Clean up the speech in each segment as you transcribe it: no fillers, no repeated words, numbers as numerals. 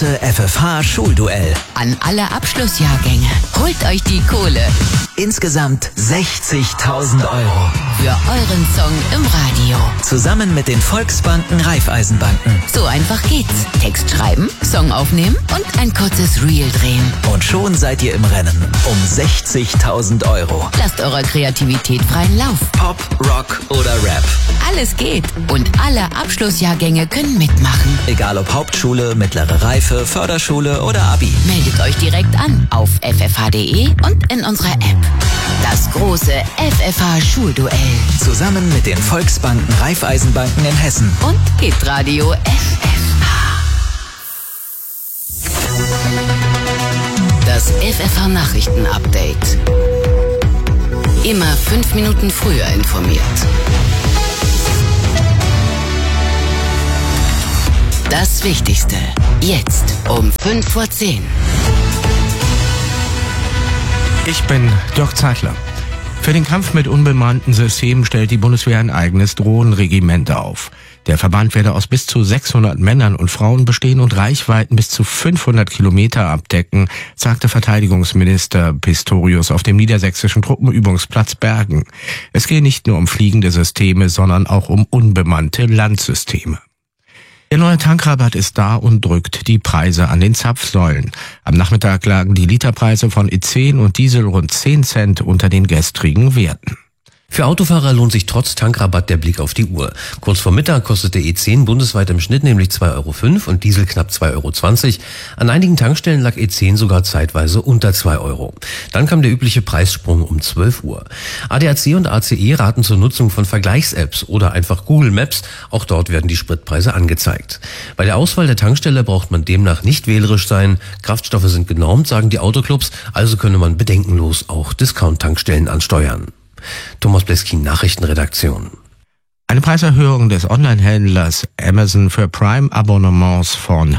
große FFH-Schulduell. An alle Abschlussjahrgänge. Holt euch die Kohle. Insgesamt 60.000 Euro. Für euren Song im Radio. Zusammen mit den Volksbanken Raiffeisenbanken. So einfach geht's. Text schreiben, Song aufnehmen und ein kurzes Reel drehen. Und schon seid ihr im Rennen um 60.000 Euro. Lasst eurer Kreativität freien Lauf. Pop, Rock oder Rap. Alles geht. Und alle Abschlussjahrgänge können mitmachen. Egal ob Hauptschule, mittlere Reife, Förderschule oder Abi. Meldet euch direkt an auf ffh.de und in unserer App. Das große FFH-Schulduell. Zusammen mit den Volksbanken Raiffeisenbanken in Hessen. Und Hitradio FFH. Das FFH-Nachrichten-Update. Immer 5 Minuten früher informiert. Das Wichtigste. Jetzt um 5:10 Uhr. Ich bin Dirk Zeitler. Für den Kampf mit unbemannten Systemen stellt die Bundeswehr ein eigenes Drohnenregiment auf. Der Verband werde aus bis zu 600 Männern und Frauen bestehen und Reichweiten bis zu 500 Kilometer abdecken, sagte Verteidigungsminister Pistorius auf dem niedersächsischen Truppenübungsplatz Bergen. Es gehe nicht nur um fliegende Systeme, sondern auch um unbemannte Landsysteme. Der neue Tankrabatt ist da und drückt die Preise an den Zapfsäulen. Am Nachmittag lagen die Literpreise von E10 und Diesel rund 10 Cent unter den gestrigen Werten. Für Autofahrer lohnt sich trotz Tankrabatt der Blick auf die Uhr. Kurz vor Mittag kostete E10 bundesweit im Schnitt nämlich 2,05 € und Diesel knapp 2,20 €. An einigen Tankstellen lag E10 sogar zeitweise unter 2 €. Dann kam der übliche Preissprung um 12 Uhr. ADAC und ACE raten zur Nutzung von Vergleichs-Apps oder einfach Google Maps. Auch dort werden die Spritpreise angezeigt. Bei der Auswahl der Tankstelle braucht man demnach nicht wählerisch sein. Kraftstoffe sind genormt, sagen die Autoclubs, also könne man bedenkenlos auch Discount-Tankstellen ansteuern. Thomas Bleskin, Nachrichtenredaktion. Eine Preiserhöhung des Online-Händlers Amazon für Prime-Abonnements von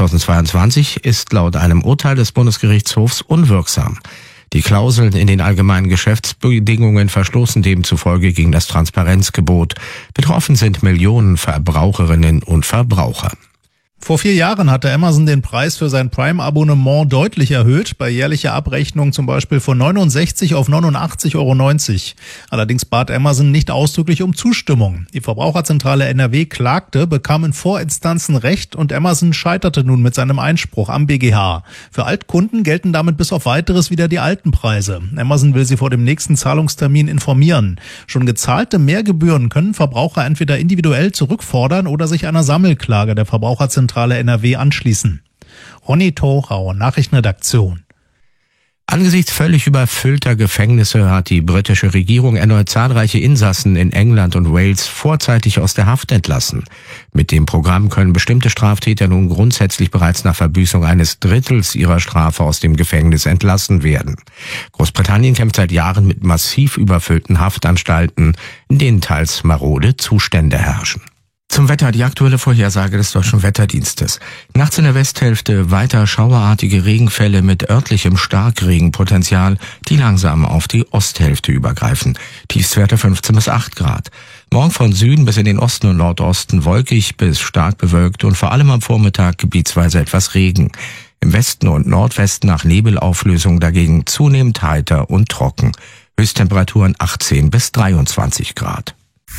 2022 ist laut einem Urteil des Bundesgerichtshofs unwirksam. Die Klauseln in den allgemeinen Geschäftsbedingungen verstoßen demzufolge gegen das Transparenzgebot. Betroffen sind Millionen Verbraucherinnen und Verbraucher. Vor 4 Jahren hatte Amazon den Preis für sein Prime-Abonnement deutlich erhöht, bei jährlicher Abrechnung zum Beispiel von 69 auf 89,90 €. Allerdings bat Amazon nicht ausdrücklich um Zustimmung. Die Verbraucherzentrale NRW klagte, bekam in Vorinstanzen Recht und Amazon scheiterte nun mit seinem Einspruch am BGH. Für Altkunden gelten damit bis auf Weiteres wieder die alten Preise. Amazon will sie vor dem nächsten Zahlungstermin informieren. Schon gezahlte Mehrgebühren können Verbraucher entweder individuell zurückfordern oder sich einer Sammelklage der Verbraucherzentrale NRW anschließen. Ronny Thorau, Nachrichtenredaktion. Angesichts völlig überfüllter Gefängnisse hat die britische Regierung erneut zahlreiche Insassen in England und Wales vorzeitig aus der Haft entlassen. Mit dem Programm können bestimmte Straftäter nun grundsätzlich bereits nach Verbüßung eines Drittels ihrer Strafe aus dem Gefängnis entlassen werden. Großbritannien kämpft seit Jahren mit massiv überfüllten Haftanstalten, in denen teils marode Zustände herrschen. Zum Wetter, die aktuelle Vorhersage des Deutschen Wetterdienstes. Nachts in der Westhälfte weiter schauerartige Regenfälle mit örtlichem Starkregenpotenzial, die langsam auf die Osthälfte übergreifen. Tiefstwerte 15 bis 8 Grad. Morgen von Süden bis in den Osten und Nordosten wolkig bis stark bewölkt und vor allem am Vormittag gebietsweise etwas Regen. Im Westen und Nordwesten nach Nebelauflösung dagegen zunehmend heiter und trocken. Höchsttemperaturen 18 bis 23 Grad.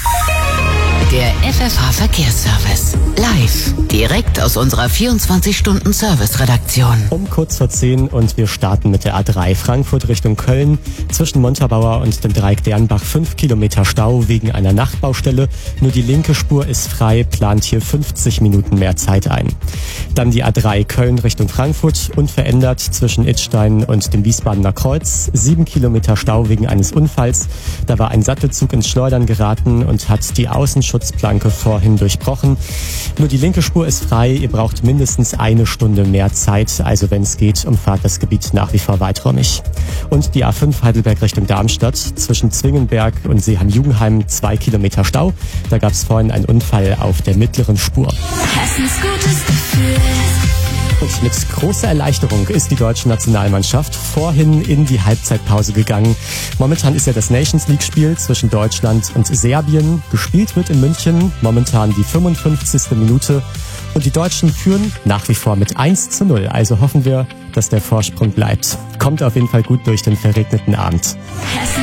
Der FFH-Verkehrsservice. Live. Direkt aus unserer 24-Stunden-Service-Redaktion. Um kurz vor 10 und wir starten mit der A3 Frankfurt Richtung Köln. Zwischen Montabaur und dem Dreieck Dernbach 5 Kilometer Stau wegen einer Nachtbaustelle. Nur die linke Spur ist frei, plant hier 50 Minuten mehr Zeit ein. Dann die A3 Köln Richtung Frankfurt, unverändert zwischen Idstein und dem Wiesbadener Kreuz. 7 Kilometer Stau wegen eines Unfalls. Da war ein Sattelzug ins Schleudern geraten und hat die Außenschutzplanke vorhin durchbrochen. Nur die linke Spur ist frei. Ihr braucht mindestens 1 Stunde mehr Zeit. Also wenn es geht, umfahrt das Gebiet nach wie vor weiträumig. Und die A5 Heidelberg Richtung Darmstadt. Zwischen Zwingenberg und Seeheim-Jugenheim 2 Kilometer Stau. Da gab es vorhin einen Unfall auf der mittleren Spur. Hessens gutes Gefühl. Und mit großer Erleichterung ist die deutsche Nationalmannschaft vorhin in die Halbzeitpause gegangen. Momentan ist ja das Nations League-Spiel zwischen Deutschland und Serbien. Gespielt wird in München momentan die 55. Minute. Und die Deutschen führen nach wie vor mit 1:0. Also hoffen wir, dass der Vorsprung bleibt. Kommt auf jeden Fall gut durch den verregneten Abend. Hessen